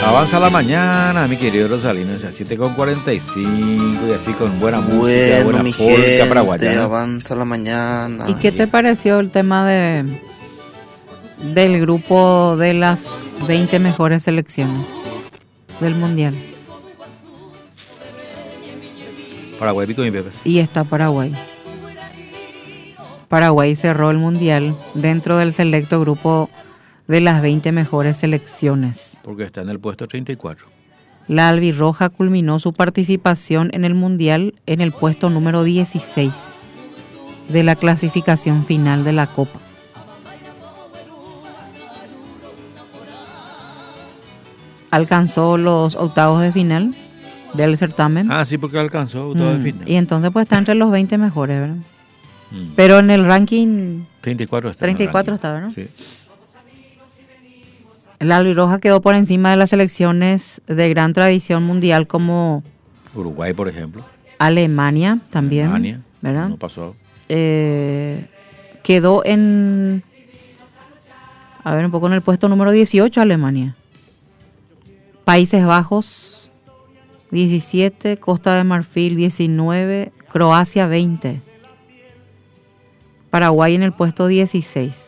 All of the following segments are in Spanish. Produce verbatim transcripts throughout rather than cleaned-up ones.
Avanza la mañana, mi querido Rosalino, a siete con cuarenta y cinco y así con buena música, Bueno, buena mi polka gente, paraguayana. avanza la mañana. ¿Y qué te pareció el tema de del grupo de las veinte mejores selecciones del Mundial? Paraguay, pico mi Pepe. Y está Paraguay. Paraguay cerró el Mundial dentro del selecto grupo de las veinte mejores selecciones. Porque está en el puesto treinta y cuatro. La albirroja culminó su participación en el Mundial en el puesto número dieciséis de la clasificación final de la Copa. Alcanzó los octavos de final del certamen. Ah, sí, porque alcanzó octavos Mm, de final. Y entonces pues está entre los veinte mejores, ¿verdad? Mm. Pero en el ranking treinta y cuatro está. en el treinta y cuatro ranking. está, ¿verdad? Sí. La albirroja quedó por encima de las selecciones de gran tradición mundial como Uruguay, por ejemplo. Alemania también, Alemania, ¿verdad? no pasó. Eh, quedó en, a ver, un poco en el puesto número dieciocho Alemania. Países Bajos diecisiete, Costa de Marfil diecinueve, Croacia veinte. Paraguay en el puesto dieciséis.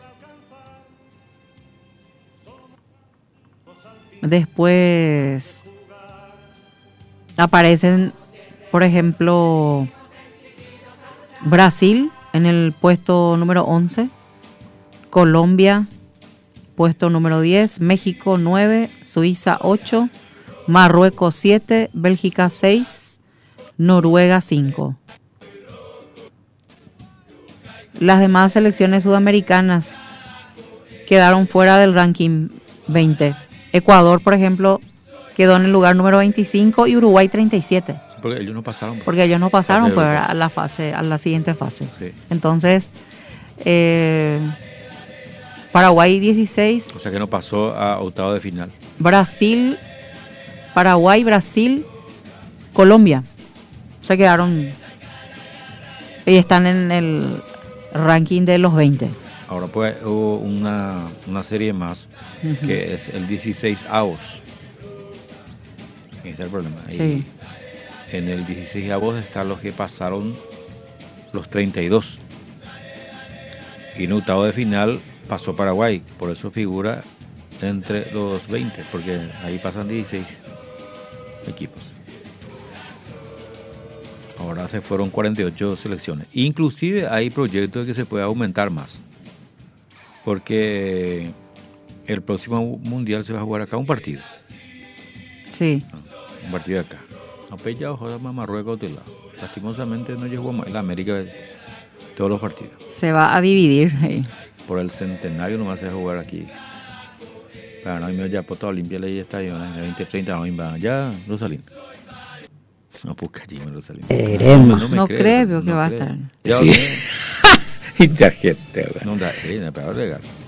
Después aparecen, por ejemplo, Brasil en el puesto número once, Colombia puesto número diez, México nueve, Suiza ocho, Marruecos siete, Bélgica seis, Noruega cinco. Las demás selecciones sudamericanas quedaron fuera del ranking veinte. Ecuador, por ejemplo, quedó en el lugar número veinticinco y Uruguay treinta y siete. Sí, porque ellos no pasaron. Porque ellos no pasaron Fase de pues, grupo. a la fase, a la siguiente fase. Sí. Entonces, eh, Paraguay dieciséis, O sea que no pasó a octavo de final. Brasil, Paraguay, Brasil, Colombia. Se quedaron y están en el ranking de los veinte. Ahora pues hubo una, una serie más, Ujú. que es el dieciséis avos. Ese es el problema. Y Sí. en el dieciséis avos están los que pasaron los treinta y dos. Y en octavo de final pasó Paraguay. Por eso figura entre los veinte, porque ahí pasan dieciséis equipos. Ahora se fueron cuarenta y ocho selecciones. Inclusive hay proyectos de que se pueda aumentar más. Porque el próximo mundial se va a jugar acá un partido. Sí. Un partido acá. Apeya o joda más Marruecos de lado. Lastimosamente no llegó más. En América de todos los partidos. Se va a dividir. eh. Por el centenario nomás se va a jugar aquí. Pero no, me ya por toda Olimpia le está yo. En veinte treinta no va ya Rosalín. No busca allí, Rosalín. No, no creo que va a estar. Ya, Sí. ok. Y tarjeta, No da, eh, no, pero legal.